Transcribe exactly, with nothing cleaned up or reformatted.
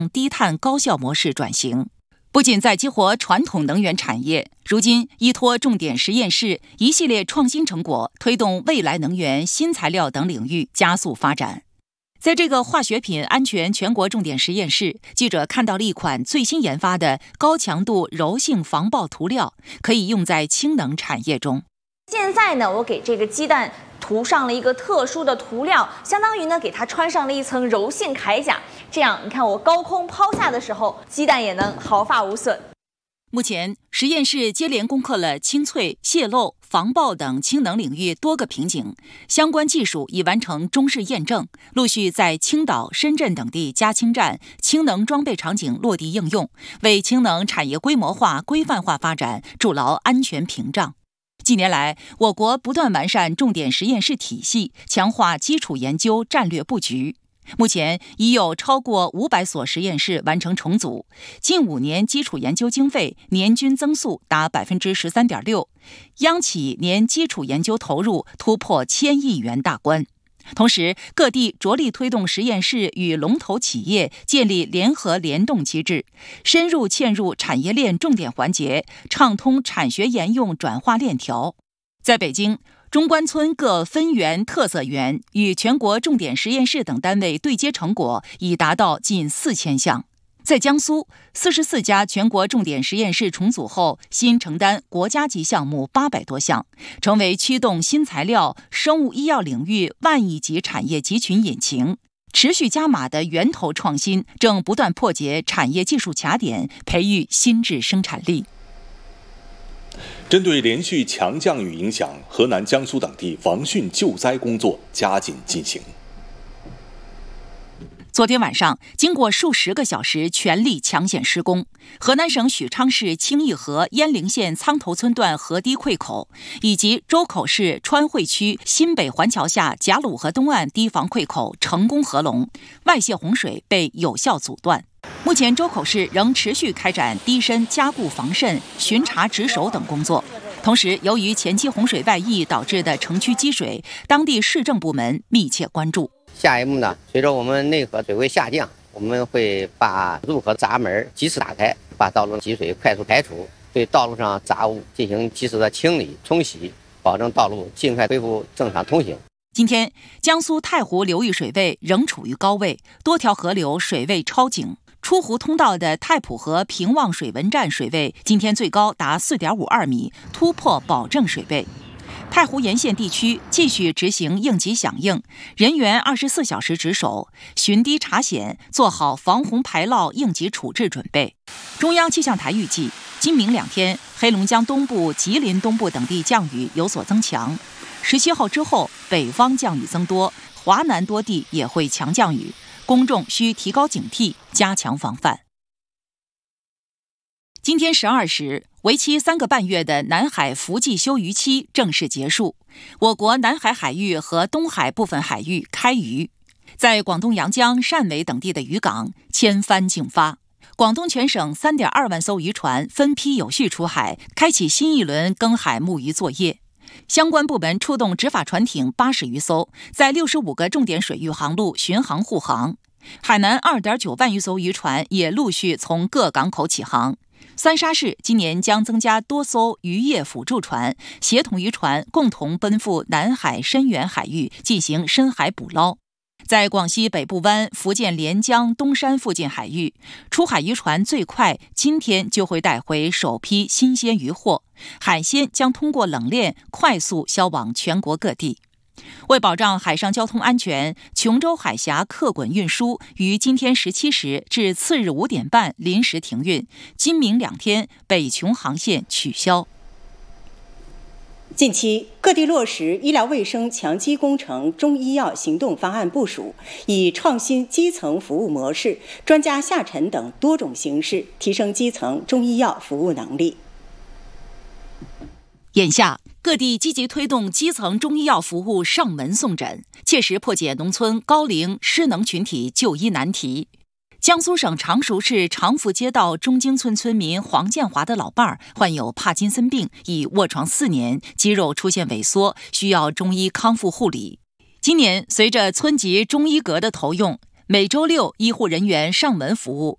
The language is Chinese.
低碳高效模式转型。不仅在激活传统能源产业，如今依托重点实验室一系列创新成果，推动未来能源、新材料等领域加速发展。在这个化学品安全全国重点实验室，记者看到了一款最新研发的高强度柔性防爆涂料，可以用在氢能产业中。 现在呢，我给这个鸡蛋涂上了一个特殊的涂料，相当于呢给它穿上了一层柔性铠甲，这样你看我高空抛下的时候，鸡蛋也能毫发无损。 目前，实验室接连攻克了清脆、泄漏、防爆等氢能领域多个瓶颈，相关技术已完成中试验证，陆续在青岛、深圳等地加氢站、氢能装备场景落地应用，为氢能产业规模化、规范化发展筑牢安全屏障。近年来，我国不断完善重点实验室体系，强化基础研究战略布局。目前已有超过五百所实验室完成重组，近五年基础研究经费年均增速达百分之十三点六，央企年基础研究投入突破千亿元大关。同时，各地着力推动实验室与龙头企业建立联合联动机制，深入嵌入产业链重点环节，畅通产学研用转化链条。在北京，中关村各分园、特色园与全国重点实验室等单位对接成果已达到近四千项。在江苏，四十四家全国重点实验室重组后，新承担国家级项目八百多项，成为驱动新材料、生物医药领域万亿级产业集群引擎。持续加码的源头创新正不断破解产业技术卡点，培育新质生产力。 针对连续强降雨影响，河南、江苏等地防汛救灾工作加紧进行。 昨天晚上，经过数十个小时全力抢险施工，河南省许昌市清义河鄢陵县苍头村段河堤溃口，以及周口市川汇区新北环桥下贾鲁河东岸堤防溃口成功合龙，外泄洪水被有效阻断。目前，周口市仍持续开展堤深加固防渗、巡查值守等工作。同时，由于前期洪水外溢导致的城区积水，当地市政部门密切关注。 下一步呢，随着我们内河水位下降，我们会把入河闸门及时打开，把道路积水快速排除，对道路上杂物进行及时的清理冲洗，保证道路尽快恢复正常通行。 今天，江苏太湖流域水位仍处于高位，多条河流水位超警。出湖通道的太浦河平望水文站水位今天最高达 四点五二米，突破保证水位。太湖沿线地区继续执行应急响应，人员二十四小时值守，巡堤查险，做好防洪排涝应急处置准备。中央气象台预计，今明两天，黑龙江东部、吉林东部等地降雨有所增强。十七号之后，北方降雨增多，华南多地也会强降雨，公众需提高警惕，加强防范。今天十二时，为期三个半月的南海伏季休渔期正式结束，我国南海海域和东海部分海域开渔。在广东阳江、汕尾等地的渔港，千帆竞发。广东全省 三点二万艘渔船分批有序出海，开启新一轮耕海牧渔作业。相关部门出动执法船艇八十余艘，在六十五个重点水域航路巡航护航。海南 二点九万余艘渔船也陆续从各港口起航。三沙市今年将增加多艘渔业辅助船，协同渔船共同奔赴南海深远海域进行深海捕捞。在广西北部湾、福建连江、东山附近海域，出海渔船最快今天就会带回首批新鲜渔获，海鲜将通过冷链快速销往全国各地。为保障海上交通安全，琼州海峡客滚运输于今天十七时至次日五点半临时停运，今明两天北琼航线取消。 近期，各地落实医疗卫生强基工程中医药行动方案部署，以创新基层服务模式、专家下沉等多种形式，提升基层中医药服务能力。 眼下，各地积极推动基层中医药服务上门送诊，切实破解农村高龄失能群体就医难题。江苏省常熟市长福街道中京村村民黄建华的老伴儿患有帕金森病，已卧床四年，肌肉出现萎缩，需要中医康复护理。今年，随着村级中医阁的投用，每周六医护人员上门服务，